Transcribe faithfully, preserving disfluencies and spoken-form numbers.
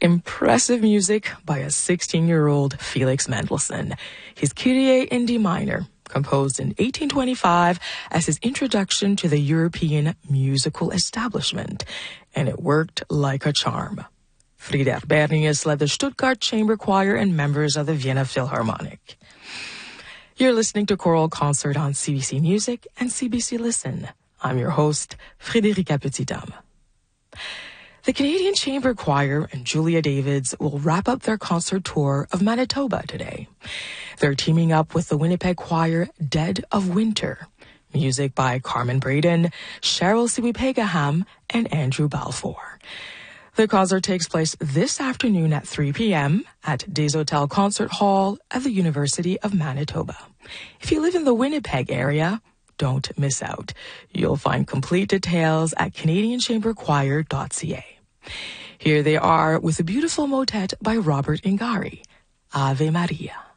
Impressive music by a sixteen-year-old Felix Mendelssohn. His Kyrie in D minor, composed in eighteen twenty-five as his introduction to the European musical establishment, and it worked like a charm. Frieder Bernius led the Stuttgart Chamber Choir and members of the Vienna Philharmonic. You're listening to Choral Concert on C B C Music and C B C Listen. I'm your host, Frédérica Petitdame. The Canadian Chamber Choir and Julia Davids will wrap up their concert tour of Manitoba today. They're teaming up with the Winnipeg Choir Dead of Winter. Music by Carmen Braden, Cheryl Siwi-Pegaham, and Andrew Balfour. The concert takes place this afternoon at three p.m. at Des Hotels Concert Hall at the University of Manitoba. If you live in the Winnipeg area, don't miss out. You'll find complete details at canadian chamber choir dot c a. Here they are with a beautiful motet by Robert Ingari, Ave Maria.